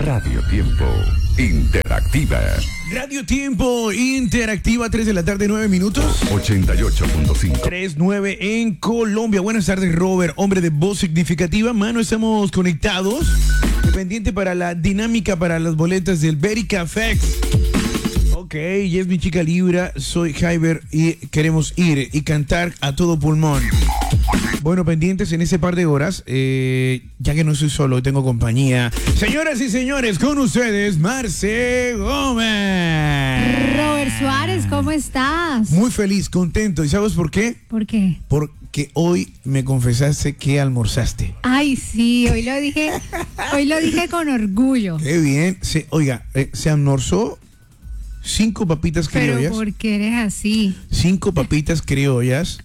Radio Tiempo Interactiva. Radio Tiempo Interactiva, 3 de la tarde, 9 minutos. 88.5. 3:09 en Colombia. Buenas tardes, Robert, hombre de voz significativa. Mano, estamos conectados. Pendiente para la dinámica para las boletas del Bérica Fest. Ok, y es mi chica Libra, soy Jaiber y queremos ir y cantar a todo pulmón. Bueno, pendientes en ese par de horas, ya que no estoy solo, tengo compañía. Señoras y señores, con ustedes, Marce Gómez. Robert Suárez, ¿cómo estás? Muy feliz, contento. ¿Y sabes por qué? ¿Por qué? Porque hoy me confesaste que almorzaste. Ay, sí, hoy lo dije con orgullo. Qué bien. Se almorzó 5 papitas criollas. Pero ¿por qué eres así? 5 papitas criollas.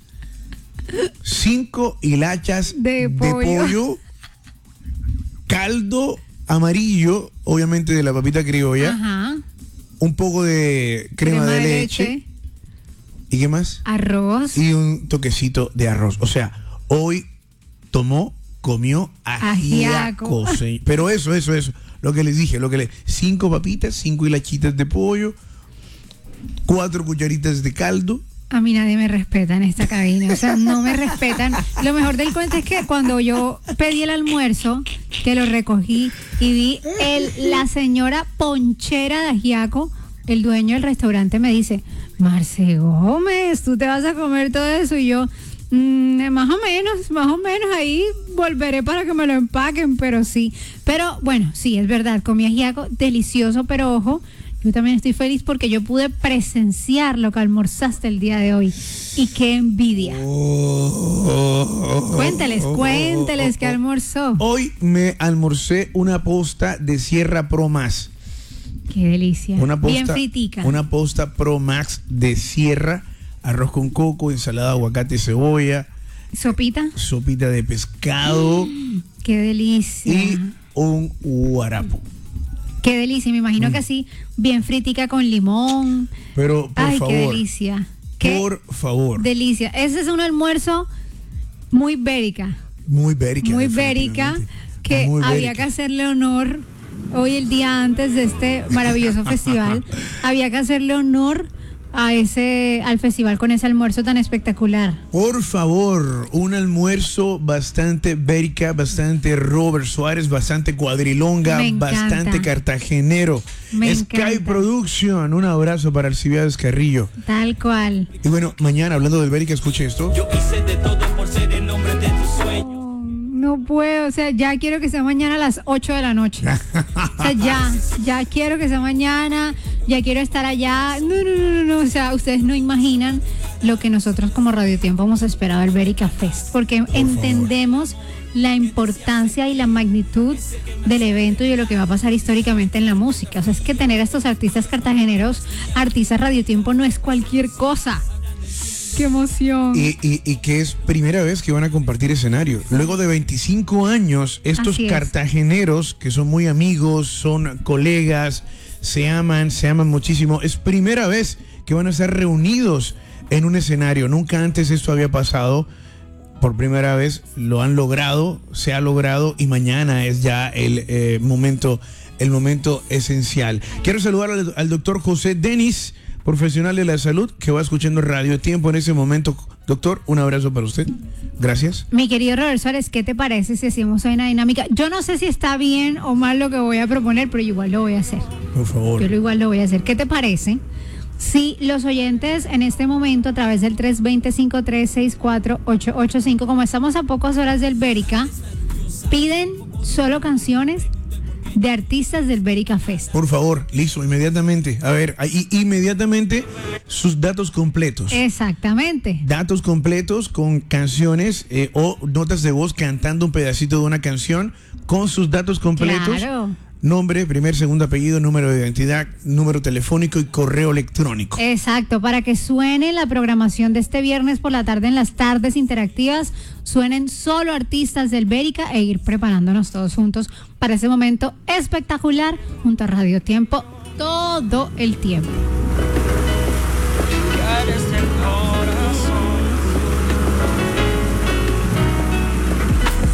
5 hilachas de pollo, caldo amarillo, obviamente de la papita criolla. Ajá. Un poco de crema de leche. ¿Y qué más? Arroz. Y un toquecito de arroz. O sea, hoy comió ajiaco. Sí. Pero eso. Lo que les dije, 5 papitas, 5 hilachitas de pollo, 4 cucharitas de caldo. A mí nadie me respeta en esta cabina, o sea, no me respetan. Lo mejor del cuento es que cuando yo pedí el almuerzo, que lo recogí y vi la señora ponchera de ajiaco, el dueño del restaurante me dice, Marce Gómez, ¿tú te vas a comer todo eso? Y yo, más o menos, ahí volveré para que me lo empaquen, pero sí. Pero bueno, sí, es verdad, comí ajiaco delicioso, pero ojo, yo también estoy feliz porque yo pude presenciar lo que almorzaste el día de hoy. Y qué envidia. Cuénteles qué almorzó. Hoy me almorcé una posta de Sierra Pro Max. Qué delicia. Bien fritica. Una posta Pro Max de Sierra, arroz con coco, ensalada, aguacate, cebolla. Sopita de pescado. Qué delicia. Y un guarapo. Qué delicia, me imagino que así, bien fritica con limón. Pero, por favor. Qué delicia. Por favor. Delicia. Ese es un almuerzo muy bérica. Muy bérica. Muy bérica, que había que hacerle honor hoy, el día antes de este maravilloso festival. Había que hacerle honor al festival con ese almuerzo tan espectacular. Por favor, un almuerzo bastante bérica, bastante Robert Suárez, bastante cuadrilonga, bastante cartagenero. Sky Production, un abrazo para Alcibiades Carrillo. Tal cual. Y bueno, mañana, hablando del bérica, escuche esto. Yo hice de todo por ser el hombre de tus sueños. No puedo, o sea, ya quiero que sea mañana a las 8 de la noche. O sea, ya quiero que sea mañana, ya quiero estar allá. No, o sea, ustedes no imaginan lo que nosotros como Radio Tiempo hemos esperado el Bérica Fest, porque entendemos la importancia y la magnitud del evento y de lo que va a pasar históricamente en la música. O sea, es que tener a estos artistas cartageneros, artistas Radio Tiempo, no es cualquier cosa. ¡Qué emoción! Y que es primera vez que van a compartir escenario. Luego de 25 años, estos cartageneros, que son muy amigos, son colegas, se aman muchísimo. Es primera vez que van a estar reunidos en un escenario. Nunca antes esto había pasado. Por primera vez lo han logrado, se ha logrado, y mañana es ya el momento esencial. Quiero saludar al doctor José Denis, profesional de la salud, que va escuchando Radio Tiempo en ese momento. Doctor, un abrazo para usted. Gracias. Mi querido Robert Suárez, ¿qué te parece si hacemos hoy una dinámica? Yo no sé si está bien o mal lo que voy a proponer, pero igual lo voy a hacer. Por favor. Yo igual lo voy a hacer. ¿Qué te parece si los oyentes en este momento, a través del 320-5364-885, como estamos a pocas horas del Bérica, piden solo canciones de artistas del Bérica Fest? Por favor, listo, inmediatamente. A ver, inmediatamente sus datos completos. Exactamente. Datos completos con canciones o notas de voz cantando un pedacito de una canción con sus datos completos. Claro. Nombre, primer, segundo apellido, número de identidad, número telefónico y correo electrónico. Exacto, para que suene la programación de este viernes por la tarde en las tardes interactivas, suenen solo artistas del Bérica e ir preparándonos todos juntos para ese momento espectacular junto a Radio Tiempo todo el tiempo. Quieres